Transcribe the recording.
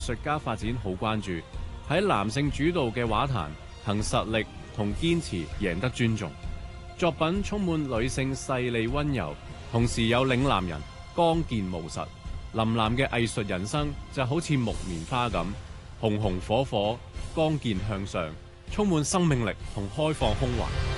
術家發展好關注，喺男性主導嘅畫壇，憑實力同堅持贏得尊重。作品充滿女性細膩溫柔，同時有嶺南人剛健務實。林嵐嘅藝術人生就好似木棉花咁，紅紅火火，剛健向上，充滿生命力同開放胸懷。